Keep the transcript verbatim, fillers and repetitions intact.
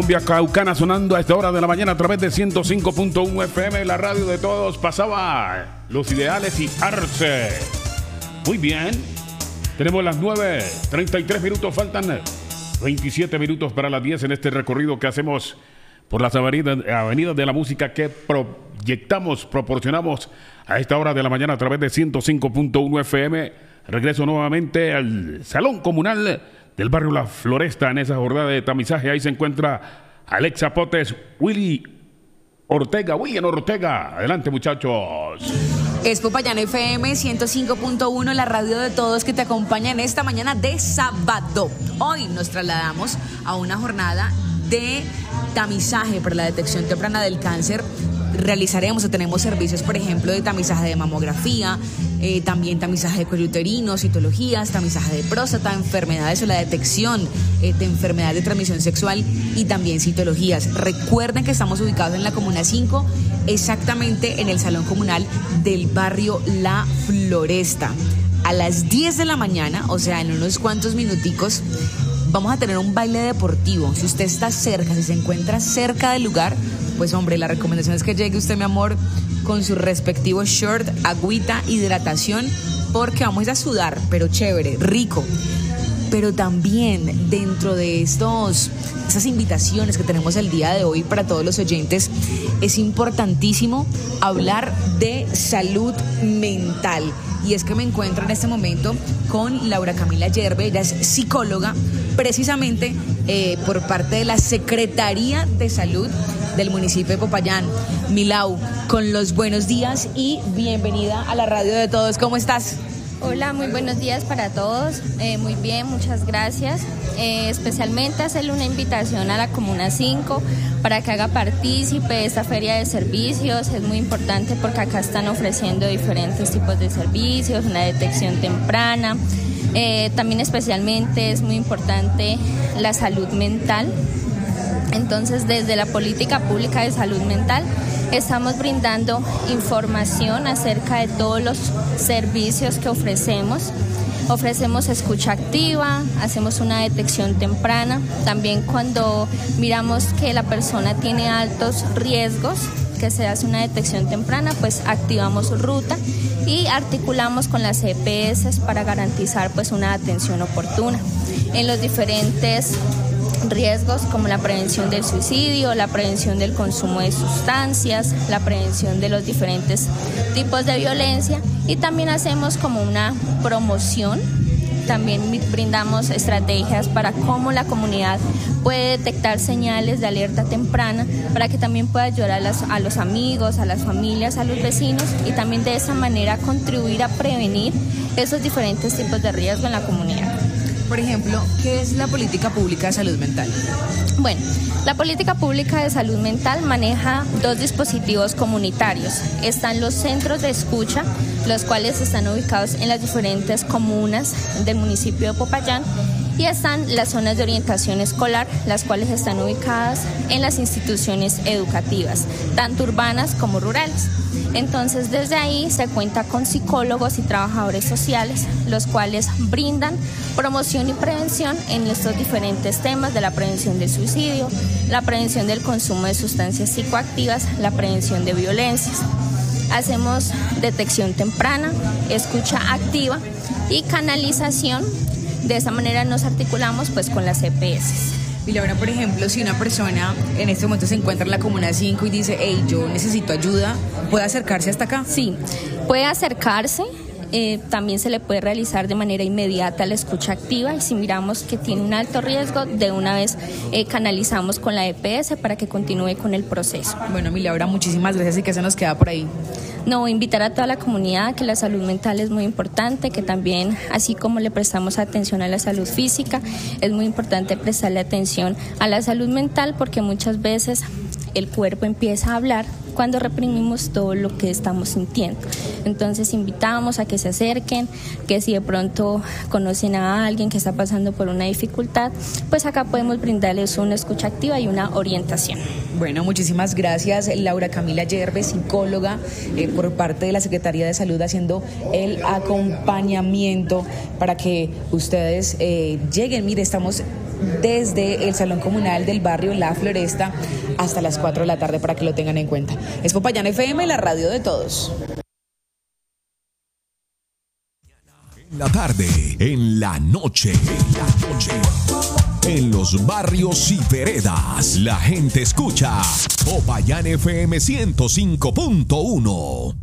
Cumbia Caucana sonando a esta hora de la mañana a través de ciento cinco punto uno F M, la radio de todos. Pasaba Los Ideales y Arce. Muy bien, tenemos las nueve treinta y tres minutos, faltan veintisiete minutos para las diez en este recorrido que hacemos por las avenidas, avenidas de la música que proyectamos, proporcionamos a esta hora de la mañana a través de ciento cinco punto uno F M. Regreso nuevamente al Salón Comunal del barrio La Floresta en esa jornada de tamizaje. Ahí se encuentra Alexa Potes, Willy Ortega, William Ortega. Adelante, muchachos. Es Popayán F M ciento cinco punto uno, la radio de todos que te acompaña en esta mañana de sábado. Hoy nos trasladamos a una jornada de tamizaje para la detección temprana del cáncer. Realizaremos o tenemos servicios, por ejemplo, de tamizaje de mamografía, eh, también tamizaje de cuello uterino, citologías, tamizaje de próstata, enfermedades o la detección eh, de enfermedades de transmisión sexual y también citologías. Recuerden que estamos ubicados en la Comuna cinco, exactamente en el Salón Comunal del barrio La Floresta. A las diez de la mañana, o sea, en unos cuantos minuticos, vamos a tener un baile deportivo. Si usted está cerca, si se encuentra cerca del lugar, pues hombre, la recomendación es que llegue usted, mi amor, con su respectivo short, agüita, hidratación, porque vamos a sudar, pero chévere, rico. Pero también dentro de estos, esas invitaciones que tenemos el día de hoy para todos los oyentes, es importantísimo hablar de salud mental. Y es que me encuentro en este momento con Laura Camila Yerbe, ella es psicóloga, precisamente eh, por parte de la Secretaría de Salud del municipio de Popayán. Milau, con los buenos días y bienvenida a la radio de todos. ¿Cómo estás? Hola, muy buenos días para todos. Eh, muy bien, muchas gracias. Eh, especialmente hacerle una invitación a la Comuna cinco para que haga partícipe de esta feria de servicios. Es muy importante porque acá están ofreciendo diferentes tipos de servicios, una detección temprana. Eh, también especialmente es muy importante la salud mental. Entonces, desde la política pública de salud mental, estamos brindando información acerca de todos los servicios que ofrecemos. Ofrecemos escucha activa, hacemos una detección temprana. También cuando miramos que la persona tiene altos riesgos, que se hace una detección temprana, pues activamos ruta y articulamos con las E P S para garantizar pues una atención oportuna en los diferentes riesgos, como la prevención del suicidio, la prevención del consumo de sustancias, la prevención de los diferentes tipos de violencia, y también hacemos como una promoción. También brindamos estrategias para cómo la comunidad puede detectar señales de alerta temprana para que también pueda ayudar a, las, a los amigos, a las familias, a los vecinos, y también de esa manera contribuir a prevenir esos diferentes tipos de riesgo en la comunidad. Por ejemplo, ¿qué es la política pública de salud mental? Bueno, la política pública de salud mental maneja dos dispositivos comunitarios. Están los centros de escucha, los cuales están ubicados en las diferentes comunas del municipio de Popayán, y están las zonas de orientación escolar, las cuales están ubicadas en las instituciones educativas, tanto urbanas como rurales. Entonces, desde ahí se cuenta con psicólogos y trabajadores sociales, los cuales brindan promoción y prevención en estos diferentes temas de la prevención del suicidio, la prevención del consumo de sustancias psicoactivas, la prevención de violencias. Hacemos detección temprana, escucha activa y canalización. De esa manera nos articulamos pues con las E P S. Y Laura, por ejemplo, si una persona en este momento se encuentra en la Comuna cinco y dice, hey, yo necesito ayuda, ¿puede acercarse hasta acá? Sí, puede acercarse. Eh, también se le puede realizar de manera inmediata la escucha activa, y si miramos que tiene un alto riesgo, de una vez eh, canalizamos con la E P S para que continúe con el proceso. Bueno, mi Laura, muchísimas gracias. ¿Y qué se nos queda por ahí? No, invitar a toda la comunidad que la salud mental es muy importante, que también, así como le prestamos atención a la salud física, es muy importante prestarle atención a la salud mental, porque muchas veces el cuerpo empieza a hablar cuando reprimimos todo lo que estamos sintiendo. Entonces invitamos a que se acerquen, que si de pronto conocen a alguien que está pasando por una dificultad, pues acá podemos brindarles una escucha activa y una orientación. Bueno, muchísimas gracias, Laura Camila Yerbe, psicóloga, eh, por parte de la Secretaría de Salud, haciendo el acompañamiento para que ustedes eh, lleguen. Mire, estamos desde el Salón Comunal del barrio La Floresta hasta las cuatro de la tarde para que lo tengan en cuenta. Es Popayán F M, la radio de todos. En la tarde, en la noche, en la noche. En los barrios y veredas, la gente escucha Popayán F M ciento cinco punto uno.